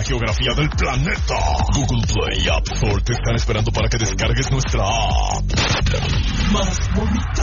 geografía del planeta. Google Play y App Store te están esperando para que descargues nuestra app. Más bonita.